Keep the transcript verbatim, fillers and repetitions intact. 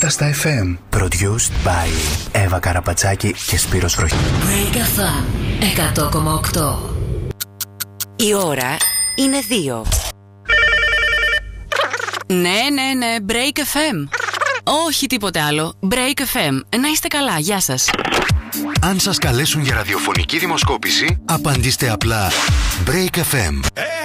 Νύχτα στα εφ εμ. Produced by Εύα Καραπατσάκη και Σπύρος Βροχή. Break εφ εμ εκατό κόμμα οκτώ. Η ώρα είναι δύο. Ναι, ναι, ναι, Break εφ εμ. Όχι τίποτε άλλο. Break εφ εμ. Να είστε καλά, γεια σας. Αν σας καλέσουν για ραδιοφωνική δημοσκόπηση, απαντήστε απλά Break εφ εμ.